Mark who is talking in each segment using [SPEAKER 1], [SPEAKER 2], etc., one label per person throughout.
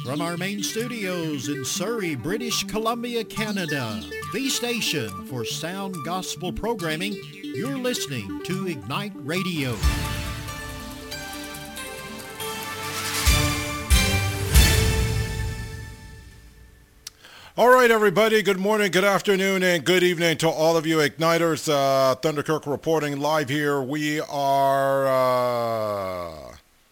[SPEAKER 1] From our main studios in Surrey, British Columbia, Canada, the station for sound gospel programming, you're listening to Ignite Radio.
[SPEAKER 2] All right, everybody. Good morning, good afternoon, and good evening to all of you Igniters. Thunderkirk reporting live here. We are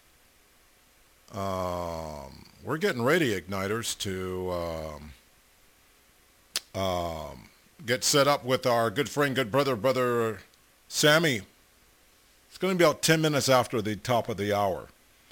[SPEAKER 2] we're getting ready, Igniters, to get set up with our good friend, good brother Sammy. It's going to be about 10 minutes after the top of the hour.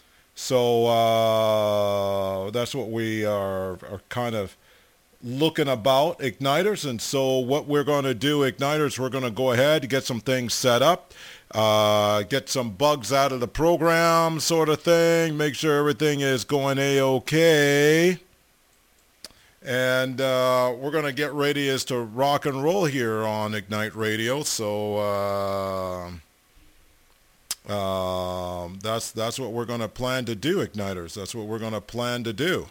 [SPEAKER 2] So that's what we are kind of looking about, Igniters. And so what we're going to do, Igniters, we're going to go ahead and get some things set up, get some bugs out of the program sort of thing, make sure everything is going A-okay. And we're going to get ready as to rock and roll here on Ignite Radio. So that's what we're going to plan to do, Igniters. That's what we're going to plan to do.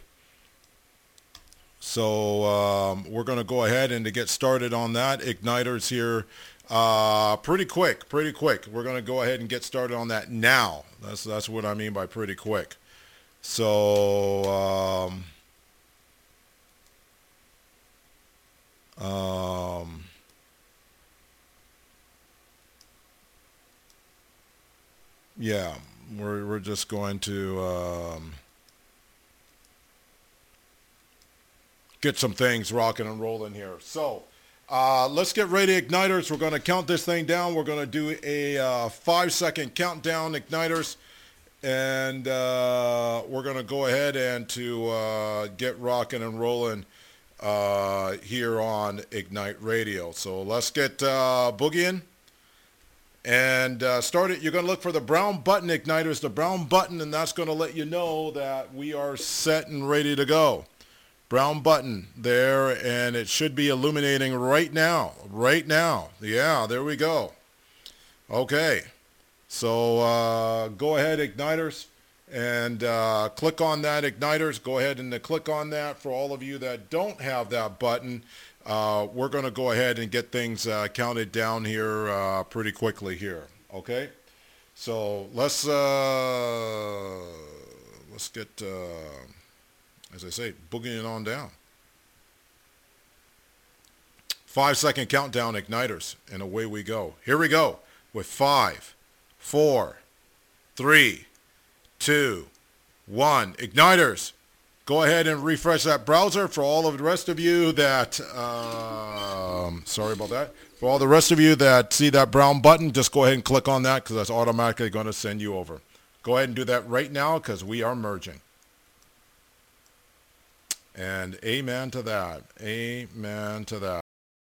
[SPEAKER 2] So we're going to go ahead and to get started on that, Igniters here, pretty quick. We're going to go ahead and get started on that now. That's what I mean by pretty quick. So yeah, we're just going to get some things rocking and rolling here. So let's get ready, Igniters. We're going to count this thing down. We're going to do a 5-second countdown, Igniters. And we're going to go ahead and to get rocking and rolling here on Ignite Radio. So let's get boogieing and start it. You're going to look for the brown button, Igniters, the brown button, and that's going to let you know that we are set and ready to go. Brown button there, and it should be illuminating right now. Yeah, there we go. Okay, so go ahead, Igniters, and click on that, Igniters. Go ahead and click on that. For all of you that don't have that button, we're going to go ahead and get things counted down here pretty quickly here. Okay, so let's get as I say, boogieing on down. 5-second countdown, Igniters, and away we go. Here we go with 5, 4, 3, 2, 1. Igniters, go ahead and refresh that browser. For all of the rest of you that, sorry about that. For all the rest of you that see that brown button, just go ahead and click on that because that's automatically going to send you over. Go ahead and do that right now because we are merging. And amen to that.